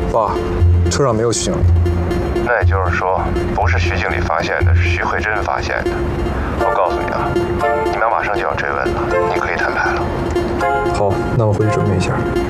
爸，车上没有徐经理。 那也就是说，不是徐经理发现的，是徐慧珍发现的。我告诉你啊，你妈马上就要追问了，你可以摊牌了。 好，那我回去准备一下。